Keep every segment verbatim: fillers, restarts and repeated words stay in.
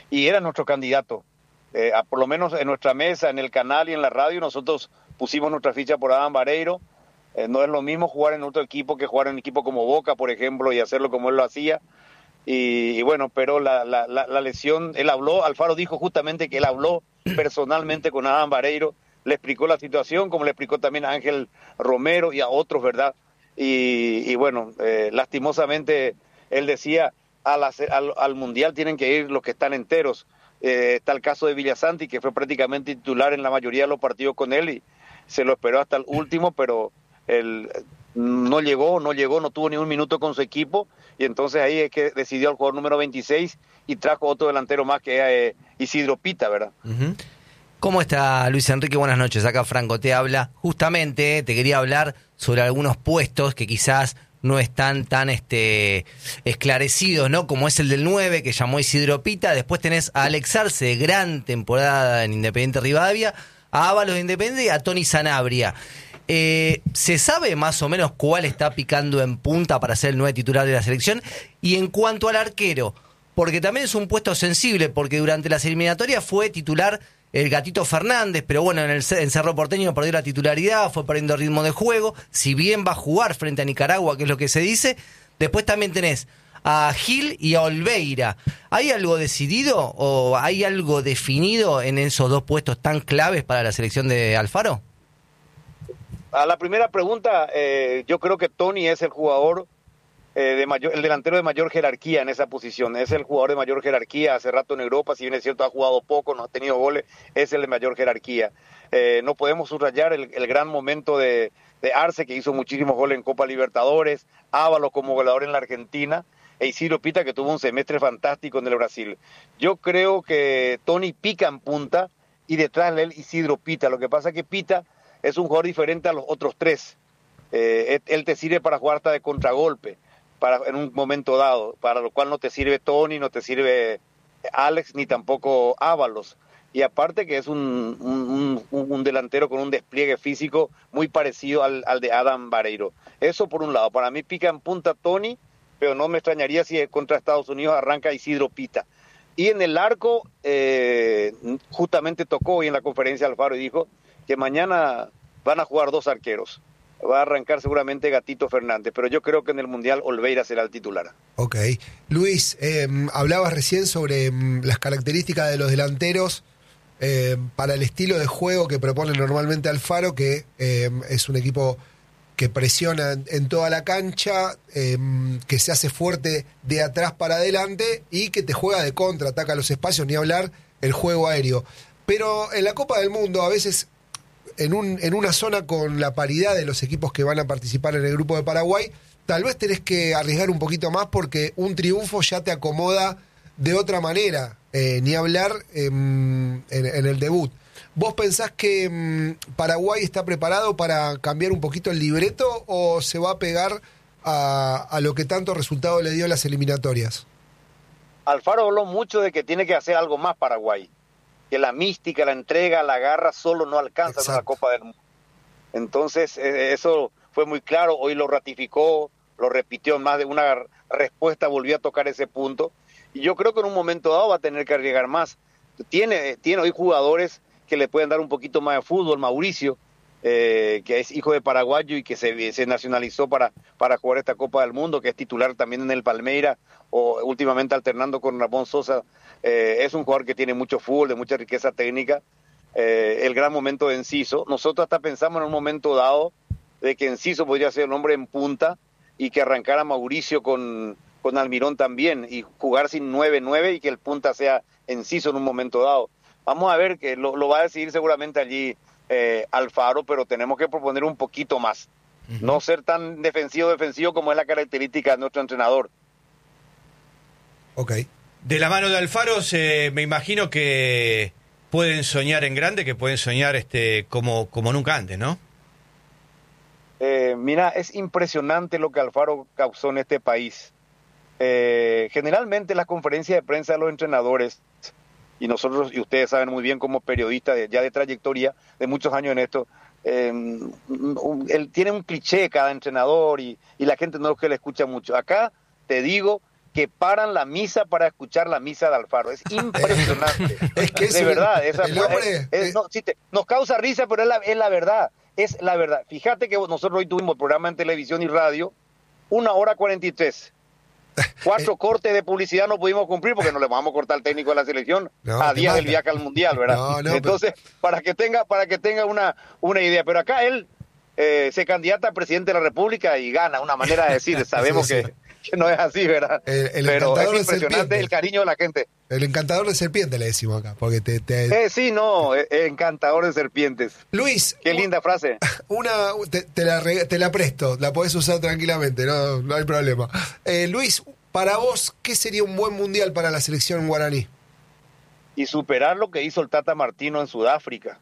y era nuestro candidato. Eh, a, por lo menos en nuestra mesa, en el canal y en la radio, nosotros pusimos nuestra ficha por Adam Vareiro. Eh, no es lo mismo jugar en otro equipo que jugar en un equipo como Boca, por ejemplo, y hacerlo como él lo hacía. Y, y bueno, pero la, la, la, la lesión, él habló, Alfaro dijo justamente que él habló personalmente con Adam Vareiro, le explicó la situación, como le explicó también a Ángel Romero y a otros, ¿verdad? Y, y bueno, eh, lastimosamente él decía, a la, al, al Mundial tienen que ir los que están enteros. Eh, está el caso de Villasanti, que fue prácticamente titular en la mayoría de los partidos con él y se lo esperó hasta el último, pero él no llegó, no llegó, no tuvo ni un minuto con su equipo, y entonces ahí es que decidió al jugador número veintiséis y trajo otro delantero más que es eh, Isidro Pita, ¿verdad? Uh-huh. ¿Cómo está Luis Enrique? Buenas noches, acá Franco te habla. Justamente te quería hablar sobre algunos puestos que quizás no están tan este, esclarecidos, ¿no? Como es el del nueve, que llamó Isidro Pita. Después tenés a Alex Arce, gran temporada en Independiente Rivadavia, a Ábalos de Independiente y a Tony Sanabria. Eh, ¿Se sabe más o menos cuál está picando en punta para ser el nueve titular de la selección? Y en cuanto al arquero, porque también es un puesto sensible, porque durante las eliminatorias fue titular el Gatito Fernández, pero bueno, en el en Cerro Porteño perdió la titularidad, fue perdiendo ritmo de juego, si bien va a jugar frente a Nicaragua, que es lo que se dice. Después también tenés a Gil y a Olveira. ¿Hay algo decidido o hay algo definido en esos dos puestos tan claves para la selección de Alfaro? A la primera pregunta, eh, yo creo que Tony es el jugador eh, de mayor, el delantero de mayor jerarquía en esa posición. Es el jugador de mayor jerarquía. Hace rato en Europa, si bien es cierto, ha jugado poco, no ha tenido goles, es el de mayor jerarquía. Eh, no podemos subrayar el, el gran momento de, de Arce, que hizo muchísimos goles en Copa Libertadores, Ábalos como goleador en la Argentina, e Isidro Pita, que tuvo un semestre fantástico en el Brasil. Yo creo que Tony pica en punta y detrás de él Isidro Pita. Lo que pasa es que Pita es un jugador diferente a los otros tres. Eh, él te sirve para jugar hasta de contragolpe, para en un momento dado, para lo cual no te sirve Tony, no te sirve Alex, ni tampoco Ábalos. Y aparte que es un, un, un, un delantero con un despliegue físico muy parecido al, al de Adam Vareiro. Eso por un lado. Para mí pica en punta Tony, pero no me extrañaría si contra Estados Unidos arranca Isidro Pita. Y en el arco, eh, justamente tocó hoy en la conferencia Alfaro y dijo que mañana van a jugar dos arqueros. Va a arrancar seguramente Gatito Fernández, pero yo creo que en el Mundial Olveira será el titular. Ok. Luis, eh, hablabas recién sobre eh, las características de los delanteros eh, para el estilo de juego que propone normalmente Alfaro, que eh, es un equipo que presiona en, en toda la cancha, eh, que se hace fuerte de atrás para adelante y que te juega de contra, ataca los espacios, ni hablar el juego aéreo. Pero en la Copa del Mundo a veces En, un, en una zona con la paridad de los equipos que van a participar en el grupo de Paraguay, tal vez tenés que arriesgar un poquito más porque un triunfo ya te acomoda de otra manera, eh, ni hablar eh, en, en el debut. ¿Vos pensás que eh, Paraguay está preparado para cambiar un poquito el libreto o se va a pegar a, a lo que tanto resultado le dio en las eliminatorias? Alfaro habló mucho de que tiene que hacer algo más Paraguay, que la mística, la entrega, la garra solo no alcanza en la Copa del Mundo. Entonces, eh, eso fue muy claro, hoy lo ratificó, lo repitió en más de una respuesta, volvió a tocar ese punto, y yo creo que en un momento dado va a tener que arriesgar más. Tiene, tiene hoy jugadores que le pueden dar un poquito más de fútbol. Mauricio, eh, que es hijo de paraguayo y que se, se nacionalizó para, para jugar esta Copa del Mundo, que es titular también en el Palmeiras, o últimamente alternando con Ramón Sosa. Eh, es un jugador que tiene mucho fútbol, de mucha riqueza técnica. Eh, el gran momento de Enciso. Nosotros hasta pensamos en un momento dado de que Enciso podría ser el hombre en punta y que arrancara Mauricio con, con Almirón también y jugar sin nueve nueve y que el punta sea Enciso en un momento dado. Vamos a ver, que lo, lo va a decidir seguramente allí eh, Alfaro, pero tenemos que proponer un poquito más. Uh-huh. No ser tan defensivo defensivo como es la característica de nuestro entrenador. Ok. De la mano de Alfaro, se, me imagino que pueden soñar en grande, que pueden soñar este como, como nunca antes, ¿no? Eh, mira, es impresionante lo que Alfaro causó en este país. Eh, generalmente las conferencias de prensa de los entrenadores, y nosotros, y ustedes saben muy bien como periodistas de, ya de trayectoria, de muchos años en esto, eh, él tiene un cliché cada entrenador y, y la gente no es que le escucha mucho. Acá te digo que paran la misa para escuchar la misa de Alfaro. Es impresionante. Es que es de un- verdad. Esa el fue- hombre- es- es- no, sí te- nos causa risa, pero es la, es la verdad. Es la verdad. Fíjate que nosotros hoy tuvimos programa en televisión y radio, una hora cuarenta y tres. Cuatro cortes de publicidad no pudimos cumplir porque no le vamos a cortar al técnico de la selección No, a te días del mata. viaje al mundial, ¿verdad? No, no, Entonces, para que tenga, para que tenga una, una idea. Pero acá él eh, se candidata a presidente de la República y gana, una manera de decir, sabemos Sí, sí. Que, que no es así, ¿verdad? El- el Pero encantador de es impresionante serpientes. el cariño de la gente. El encantador de serpiente le decimos acá, porque te... te- Eh, sí, no, eh, encantador de serpientes. Luis, Qué linda frase. una te, te la, reg- te la presto, la podés usar tranquilamente, no, no hay problema. Eh, Luis, para vos, ¿qué sería un buen mundial para la selección guaraní? Y superar lo que hizo el Tata Martino en Sudáfrica.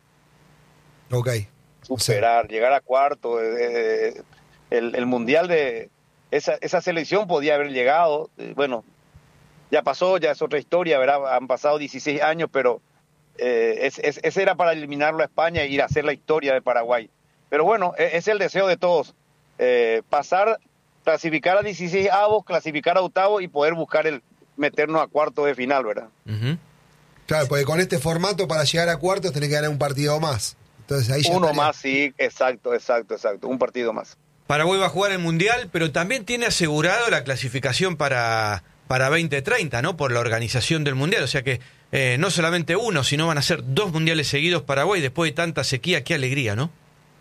Ok. Superar, llegar a cuarto. eh, eh, el, el mundial de esa, esa selección podía haber llegado. eh, bueno, ya pasó, ya es otra historia, ¿verdad? Han pasado dieciséis años, pero eh, es, es- ese era para eliminarlo a España e ir a hacer la historia de Paraguay. Pero bueno, e- es el deseo de todos. eh, pasar, clasificar a dieciséis avos, clasificar a octavos y poder buscar el meternos a cuarto de final, ¿verdad? Ujú. Claro, porque con este formato para llegar a cuartos tenés que ganar un partido más. Entonces ahí ya Uno estaría- más, sí, exacto, exacto, exacto. Un partido más. Paraguay va a jugar el Mundial, pero también tiene asegurado la clasificación para, para veinte treinta, ¿no? Por la organización del Mundial. O sea que eh, no solamente uno, sino van a ser dos Mundiales seguidos Paraguay después de tanta sequía. Qué alegría, ¿no?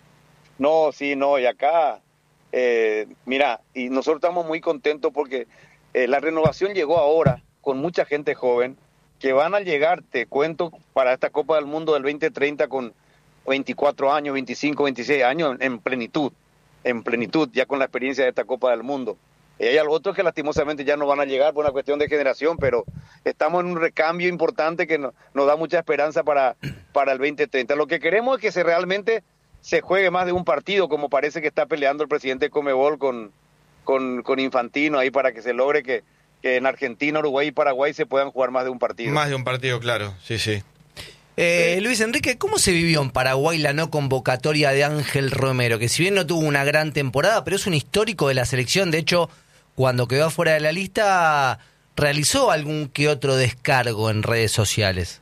No, sí, no, y acá, eh, mira, y nosotros estamos muy contentos porque eh, la renovación llegó ahora con mucha gente joven que van a llegar, te cuento, para esta Copa del Mundo del veinte treinta con veinticuatro años, veinticinco, veintiséis años en plenitud, en plenitud, ya con la experiencia de esta Copa del Mundo. Y hay otros que lastimosamente ya no van a llegar por una cuestión de generación, pero estamos en un recambio importante que no- nos da mucha esperanza para, para el veinte treinta. Lo que queremos es que se realmente se juegue más de un partido, como parece que está peleando el presidente Conmebol con, con, con Infantino ahí para que se logre que, que en Argentina, Uruguay y Paraguay se puedan jugar más de un partido. Más de un partido, claro. Sí, sí. Eh, Luis Enrique, ¿cómo se vivió en Paraguay la no convocatoria de Ángel Romero? Que si bien no tuvo una gran temporada, pero es un histórico de la selección. De hecho, cuando quedó afuera de la lista, realizó algún que otro descargo en redes sociales.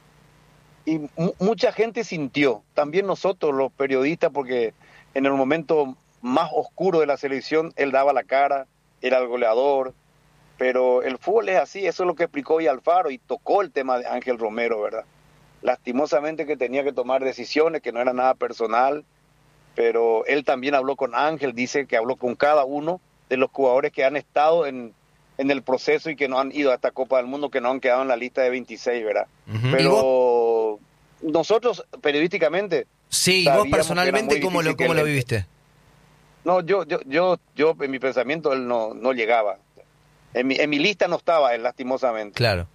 Y mu- mucha gente sintió, también nosotros los periodistas, porque en el momento más oscuro de la selección él daba la cara, era el goleador, pero el fútbol es así, eso es lo que explicó hoy Alfaro y tocó el tema de Ángel Romero, ¿verdad? Lastimosamente que tenía que tomar decisiones, que no era nada personal, pero él también habló con Ángel, dice que habló con cada uno de los jugadores que han estado en, en el proceso y que no han ido a esta Copa del Mundo, que no han quedado en la lista de veintiséis, ¿verdad? Ujú. Pero nosotros periodísticamente, Sí, y sabíamos vos que era personalmente, muy ¿cómo lo, difícil que cómo lo él- viviste? no, yo, yo, yo, yo en mi pensamiento él no, no llegaba. En mi, en mi lista no estaba él, lastimosamente. Claro.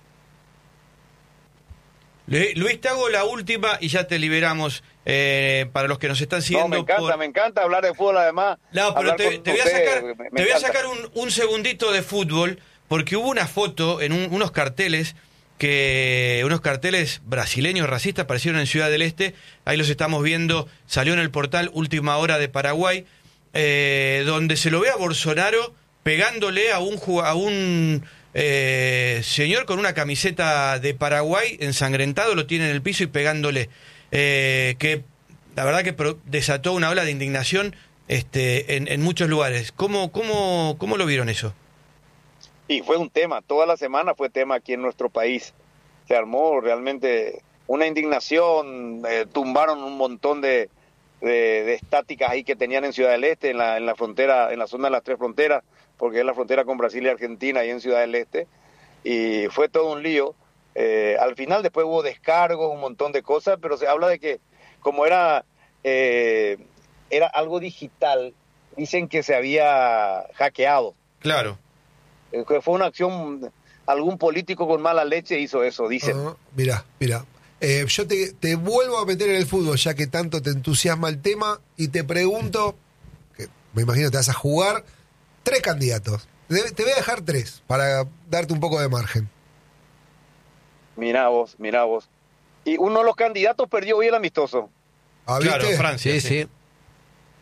Le- Luis, te hago la última y ya te liberamos eh, para los que nos están No, siguiendo. me encanta, por- me encanta hablar de fútbol además. No, pero hablar te, con te voy a usted, sacar, me- me te voy a encanta. sacar un, un segundito de fútbol, porque hubo una foto en un- unos carteles, que unos carteles brasileños racistas aparecieron en Ciudad del Este, ahí los estamos viendo, salió en el portal Última Hora de Paraguay, eh, donde se lo ve a Bolsonaro pegándole a un, ju- a un eh, señor con una camiseta de Paraguay ensangrentado, lo tiene en el piso y pegándole, eh, que la verdad que pro- desató una ola de indignación este, en, en muchos lugares. ¿Cómo, cómo, ¿Cómo lo vieron eso? Y fue un tema, toda la semana fue tema aquí en nuestro país. Se armó realmente una indignación, eh, tumbaron un montón de, de, de estáticas ahí que tenían en Ciudad del Este, en la, en la frontera, en la zona de las tres fronteras, porque es la frontera con Brasil y Argentina, ahí en Ciudad del Este, y fue todo un lío. Eh, al final después hubo descargos, un montón de cosas, pero se habla de que como era, eh, era algo digital, dicen que se había hackeado. Claro. Eh, que fue una acción, algún político con mala leche hizo eso, dicen. Ah, mirá, mirá. Eh, yo te, te vuelvo a meter en el fútbol, ya que tanto te entusiasma el tema, y te pregunto, que me imagino te vas a jugar, tres candidatos. Te, te voy a dejar tres, para darte un poco de margen. Mirá vos, mirá vos. Y uno de los candidatos perdió hoy el amistoso. ¿Ah, viste? Claro, Francia. Sí, sí. sí.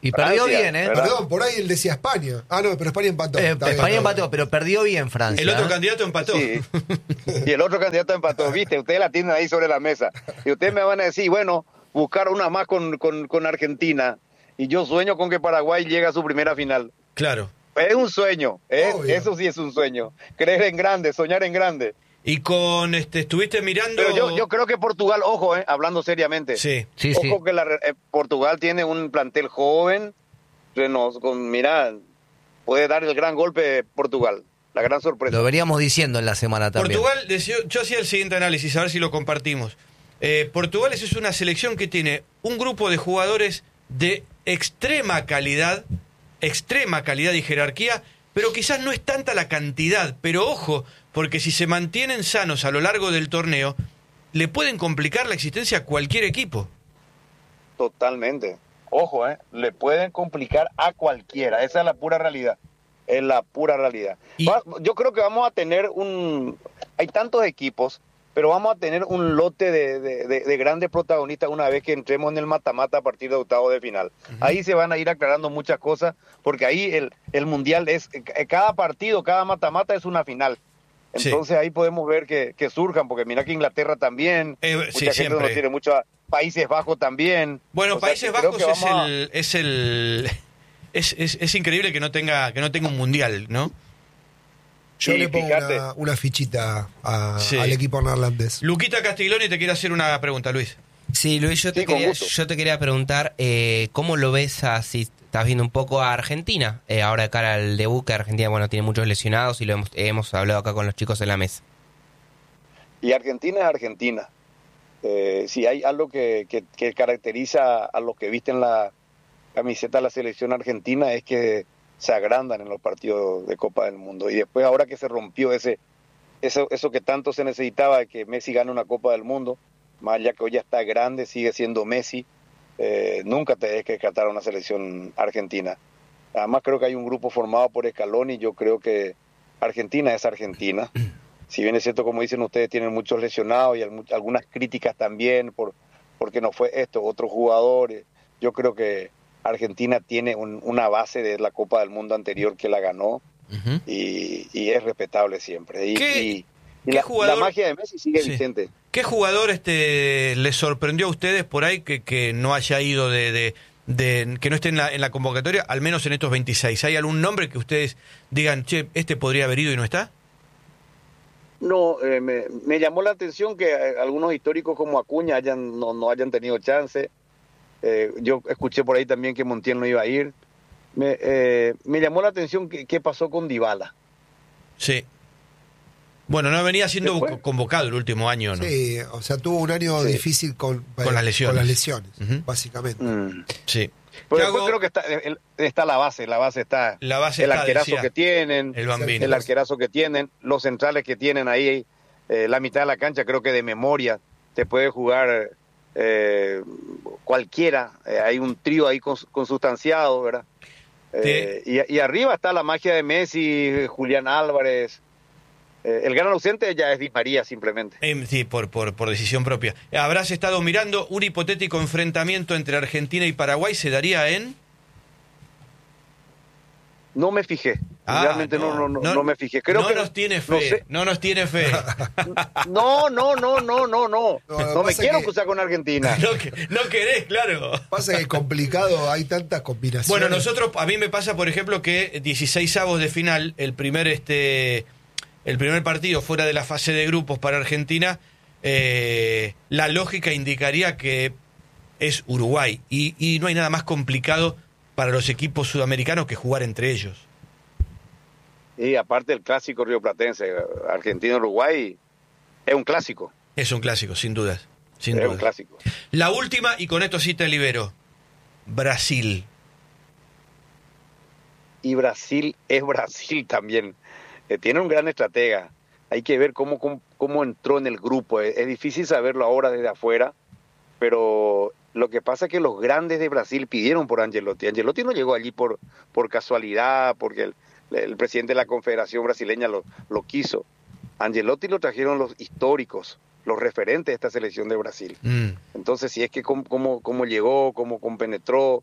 Y perdió Francia, bien, ¿eh? ¿verdad? Perdón, por ahí él decía España. Ah, no, pero España empató. Eh, Está bien, España está empató, pero perdió bien Francia. El otro ¿eh? candidato empató. Sí. Y el otro candidato empató. Viste, ustedes la tienen ahí sobre la mesa. Y ustedes me van a decir, bueno, buscar una más con, con, con Argentina. Y yo sueño con que Paraguay llegue a su primera final. Claro. Es un sueño, ¿eh? Obvio. Eso sí es un sueño. Creer en grande, soñar en grande. Y con este, estuviste mirando. Pero yo, yo creo que Portugal, ojo, ¿eh? Hablando seriamente. Sí. Sí, Ojo sí. que la, eh, Portugal tiene un plantel joven. Nos, con, mira, puede dar el gran golpe Portugal. La gran sorpresa. Lo veríamos diciendo en la semana también. Portugal, decía- yo hacía el siguiente análisis, a ver si lo compartimos. Eh, Portugal es una selección que tiene un grupo de jugadores de extrema calidad, extrema calidad y jerarquía, pero quizás no es tanta la cantidad. Pero ojo, porque si se mantienen sanos a lo largo del torneo, le pueden complicar la existencia a cualquier equipo. Totalmente. Ojo, ¿eh? Le pueden complicar a cualquiera. Esa es la pura realidad. Es la pura realidad. Y- Va- yo creo que vamos a tener un... Hay tantos equipos, pero vamos a tener un lote de, de- de- de grandes protagonistas una vez que entremos en el mata-mata a partir de octavo de final. Ahí se van a ir aclarando muchas cosas, porque ahí el, el Mundial es... eh, Cada partido, cada mata-mata es una final. Sí. Entonces ahí podemos ver que, que surjan, porque mira que Inglaterra también, Eh, mucha sí, gente siempre. no tiene mucho... Países Bajos también. Bueno, O sea, Países que creo Bajos que es vamos a- el, es el es, es, es increíble que no tenga que no tenga un mundial, ¿no? Yo Y le pongo fíjate. una, una fichita a- Sí. al equipo neerlandés. Luquita Castiglioni te quiere hacer una pregunta, Luis. Sí, Luis, yo te, Sí, con quería, gusto. yo te quería preguntar, eh, ¿cómo lo ves así? Estás viendo un poco a Argentina, eh, ahora de cara al debut, que Argentina, bueno, tiene muchos lesionados y lo hemos, hemos hablado acá con los chicos en la mesa. Y Argentina es Argentina. Eh, si hay algo que, que, que caracteriza a los que visten la camiseta de la selección argentina es que se agrandan en los partidos de Copa del Mundo. Y después, ahora que se rompió ese eso, eso que tanto se necesitaba, de que Messi gane una Copa del Mundo, más allá que hoy ya está grande, sigue siendo Messi, eh, nunca te dejes que descartar a una selección argentina. Además, creo que hay un grupo formado por Scaloni. Yo creo que Argentina es Argentina. Si bien es cierto, como dicen ustedes, tienen muchos lesionados y al- algunas críticas también por porque no fue esto, otros jugadores. Yo creo que Argentina tiene un- una base de la Copa del Mundo anterior que la ganó y, y es respetable siempre. Y, ¿Qué- y- y qué la, jugador- la magia de Messi sigue Sí. vigente. ¿Qué jugador este les sorprendió a ustedes por ahí que, que no haya ido de, de- de- que no esté en la, en la convocatoria, al menos en estos veintiséis? ¿Hay algún nombre que ustedes digan, che, este podría haber ido y no está? No, eh, me, me llamó la atención que eh, algunos históricos como Acuña hayan, no, no hayan tenido chance. Eh, yo escuché por ahí también que Montiel no iba a ir. Me, eh, me llamó la atención que- qué pasó con Dybala. Sí. Bueno, no venía siendo Después. co- convocado el último año, ¿no? Sí, o sea, tuvo un año Sí. difícil con, Con las lesiones. con las lesiones, Ujú. básicamente. Mm. Sí. Pero Thiago, después creo que está, el- está la base, la base está. La base el está, arquerazo decía que tienen, el Bambino. el arquerazo que tienen, los centrales que tienen ahí, eh, la mitad de la cancha, creo que de memoria te puede jugar eh, cualquiera. Eh, hay un trío ahí cons- consustanciado, ¿verdad? Eh, y, y arriba está la magia de Messi, Julián Álvarez. Eh, el gran ausente ya es Di María, simplemente. Eh, sí, por, por, por decisión propia. Habrás estado mirando un hipotético enfrentamiento entre Argentina y Paraguay, ¿se daría en...? No me fijé. Ah, Realmente no, no, no, no me fijé. Creo no que nos tiene no fe, sé. no nos tiene fe. No, no, no, no, no, no. No, No, lo que me pasa quiero que- cruzar con Argentina. no, que- no querés, claro. Pasa que es complicado, hay tantas combinaciones. Bueno, nosotros, a mí me pasa, por ejemplo, que dieciséis avos de final, el primer este el primer partido fuera de la fase de grupos para Argentina, eh, la lógica indicaría que es Uruguay. Y, y no hay nada más complicado para los equipos sudamericanos que jugar entre ellos. Y aparte el clásico rioplatense, Argentina-Uruguay, es un clásico. Es un clásico, sin dudas. Sin Es un dudas. clásico. La última, y con esto sí te libero. Brasil. Y Brasil es Brasil también. Eh, tiene un gran estratega. Hay que ver cómo, cómo, cómo entró en el grupo. Es, es difícil saberlo ahora desde afuera, pero lo que pasa es que los grandes de Brasil pidieron por Angelotti. Angelotti no llegó allí por, por casualidad, porque el, el presidente de la Confederación Brasileña lo, lo quiso. Angelotti lo trajeron los históricos, los referentes de esta selección de Brasil. Mm. Entonces, si es que cómo, cómo, cómo llegó, cómo compenetró,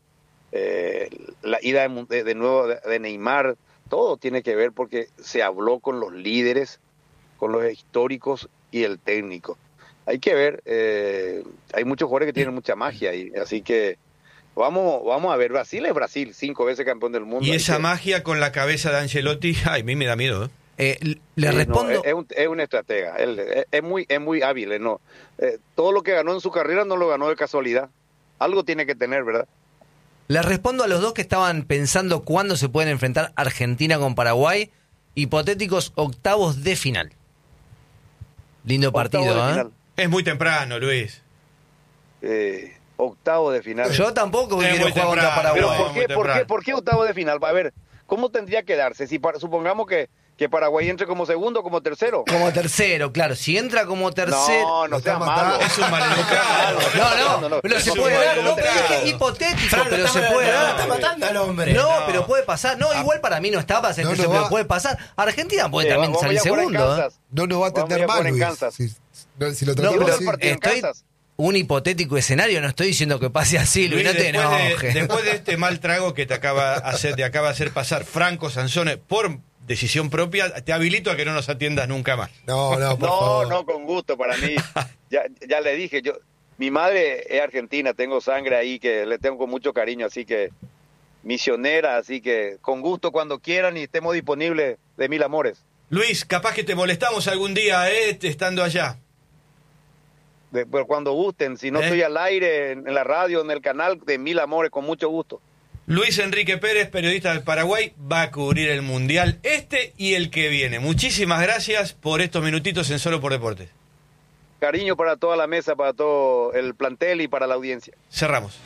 eh, la ida de, de, de nuevo de, de Neymar, todo tiene que ver porque se habló con los líderes, con los históricos y el técnico. Hay que ver, eh, hay muchos jugadores que tienen mucha magia, y así que vamos vamos a ver. Brasil es Brasil, cinco veces campeón del mundo. Y esa que, magia con la cabeza de Ancelotti, ay, a mí me da miedo, ¿eh? Eh, le sí, respondo. no, es, es, un, es un estratega, él, es, es muy es muy hábil, ¿eh? No, eh, todo lo que ganó en su carrera no lo ganó de casualidad. Algo tiene que tener, ¿verdad? Les respondo a los dos que estaban pensando cuándo se pueden enfrentar Argentina con Paraguay. Hipotéticos octavos de final. Lindo Octavo partido, de ¿eh? final. Es muy temprano, Luis. Eh, octavo de final. Yo tampoco Es quiero muy jugar contra temprano. Pero Paraguay. ¿por muy qué, ¿por temprano. qué, por qué octavo de final? A ver, ¿cómo tendría que darse? Si para, supongamos que, que Paraguay entre como segundo o como tercero. Como tercero, claro. Si entra como tercero. No, no Lo sea está malo. matando. Es un maleducado. No, no, pero se puede dar. No, pero Claro. dije hipotético, Fran, pero lo se está- puede lo dar. está matando al hombre. No, No. pero puede pasar. No, igual para mí no está para ser No, tercero, no pero va. puede pasar. Argentina puede Eh, también vamos salir a jugar en segundo. ¿eh? Kansas. No nos va a Vamos atender a mal, jugar en Luis. Kansas. Si, no, si lo No, tratamos pero así. partido en estoy Kansas. un hipotético escenario, no estoy diciendo que pase así, Luis, Luis, no te después, de, enojes. después de este mal trago que te acaba, hacer, te acaba de hacer pasar Franco Sansone por decisión propia, te habilito a que no nos atiendas nunca más. No, no, por No, favor. no, con gusto para mí. Ya, ya le dije, yo, mi madre es argentina, tengo sangre ahí que le tengo con mucho cariño, así que misionera, así que con gusto cuando quieran y estemos disponibles de mil amores. Luis, capaz que te molestamos algún día, ¿eh? Estando allá. De, pero cuando gusten, si no ¿Eh? estoy al aire, en, en la radio, en el canal, de mil amores, con mucho gusto. Luis Enrique Pérez, periodista del Paraguay, va a cubrir el Mundial este y el que viene. Muchísimas gracias por estos minutitos en Solo por Deportes. Cariño para toda la mesa, para todo el plantel y para la audiencia. Cerramos.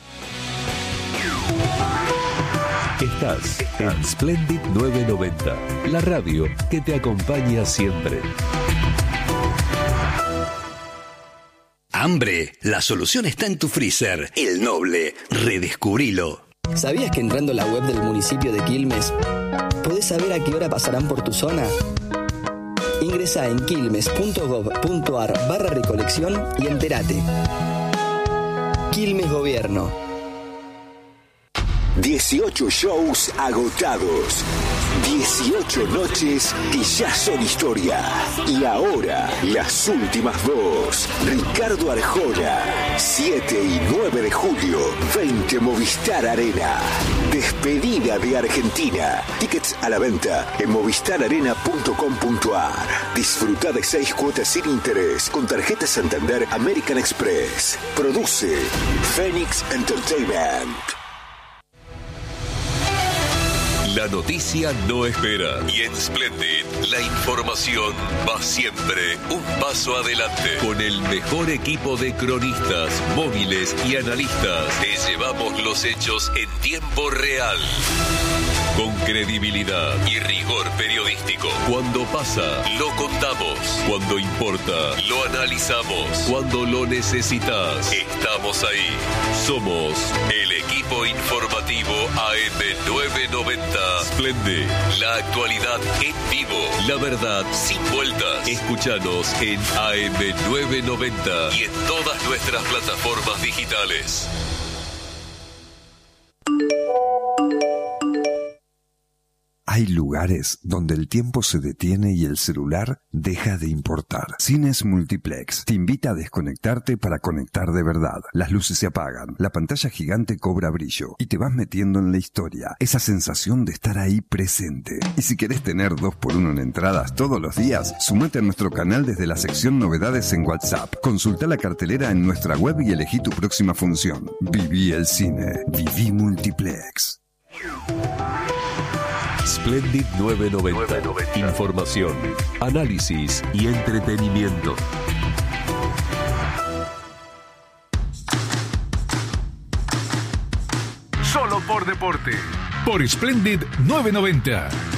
Estás en Splendid nueve noventa, la radio que te acompaña siempre. Hambre, la solución está en tu freezer. El Noble, redescubrilo. ¿Sabías que entrando a la web del municipio de Quilmes podés saber a qué hora pasarán por tu zona? Ingresá en quilmes.gov.ar barra recolección y entérate. Quilmes Gobierno. dieciocho shows agotados. dieciocho noches que ya son historia. Y ahora, las últimas dos. Ricardo Arjona, siete y nueve de julio, veinte Movistar Arena. Despedida de Argentina. Tickets a la venta en movistar arena punto com punto ar. Disfruta de seis cuotas sin interés con tarjeta Santander American Express. Produce Phoenix Entertainment. La noticia no espera y en Splendid la información va siempre un paso adelante. Con el mejor equipo de cronistas, móviles y analistas, te llevamos los hechos en tiempo real. Con credibilidad y rigor periodístico. Cuando pasa, lo contamos. Cuando importa, lo analizamos. Cuando lo necesitas, estamos ahí. Somos el equipo informativo A M nueve noventa. Splendid, la actualidad en vivo. La verdad sin vueltas. Escúchanos en A M nueve noventa y en todas nuestras plataformas digitales. Hay lugares donde el tiempo se detiene y el celular deja de importar. Cines Multiplex te invita a desconectarte para conectar de verdad. Las luces se apagan, la pantalla gigante cobra brillo y te vas metiendo en la historia. Esa sensación de estar ahí presente. Y si querés tener dos por uno en entradas todos los días, sumate a nuestro canal desde la sección Novedades en WhatsApp. Consulta la cartelera en nuestra web y elegí tu próxima función. Viví el cine. Viví Multiplex. Splendid nueve noventa. Información, análisis y entretenimiento. Solo por deporte. Por Splendid nueve noventa.